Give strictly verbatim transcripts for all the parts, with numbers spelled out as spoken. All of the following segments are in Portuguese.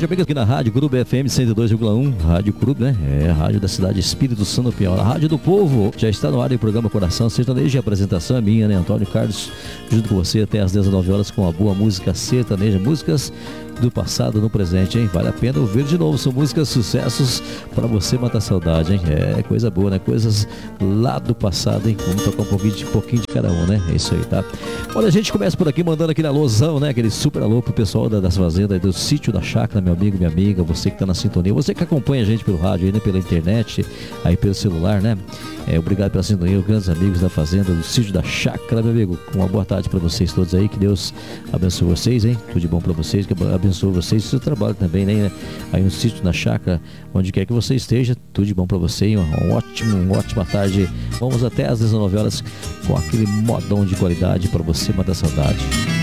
amiga, aqui na Rádio Clube F M cento e dois vírgula um, Rádio Clube, né? É a rádio da cidade Espírito Santo Piauí, a Rádio do Povo. Já está no ar o programa Coração Sertanejo, a apresentação é minha, né? Antônio Carlos, junto com você até às dezenove horas com a boa música sertaneja, músicas do passado no presente, hein? Vale a pena ouvir de novo, são músicas sucessos para você matar saudade, hein? É coisa boa, né? Coisas lá do passado, hein? Vamos tocar um pouquinho de, pouquinho de cada um, né? É isso aí, tá? Olha, a gente começa por aqui mandando aquele alôzão, né? Aquele super alô pro pessoal da, das fazendas, do sítio da chácara, meu amigo, minha amiga, você que tá na sintonia, você que acompanha a gente pelo rádio aí, né? Pela internet, aí pelo celular, né? É, obrigado pela sintonia, os grandes amigos da fazenda, do sítio da chácara, meu amigo. Uma boa tarde para vocês todos aí, que Deus abençoe vocês, hein? Tudo de bom para vocês, que abençoe vocês e seu trabalho também, né? Aí no sítio, na chácara, onde quer que você esteja, tudo de bom para você, uma, um ótimo, uma ótima tarde. Vamos até às dezenove horas com aquele modão de qualidade para você matar saudade.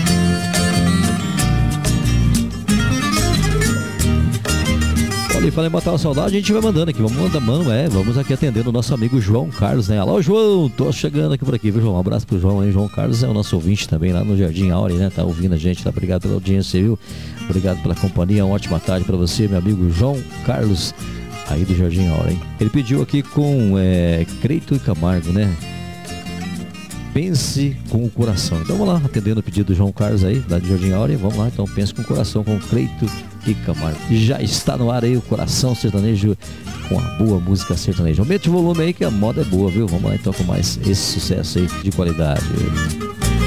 E falei matar a saudade, a gente vai mandando aqui, vamos mandar mano, é, vamos aqui atendendo o nosso amigo João Carlos, né? Alô, João, tô chegando aqui por aqui, viu, João? Um abraço pro João aí, João Carlos é o nosso ouvinte também lá no Jardim Áurea, né? Tá ouvindo a gente, tá? Obrigado pela audiência, viu? Obrigado pela companhia, uma ótima tarde pra você, meu amigo João Carlos, aí do Jardim Áurea, hein? Ele pediu aqui com é, Creito e Camargo, né? Pense com o coração. Então vamos lá, atendendo o pedido do João Carlos aí, da Jardim Áurea, vamos lá, então pense com o coração, com Creito e Camargo. Já está no ar aí o Coração Sertanejo com a boa música sertaneja. Aumente o volume aí que a moda é boa, viu? Vamos lá então com mais esse sucesso aí de qualidade.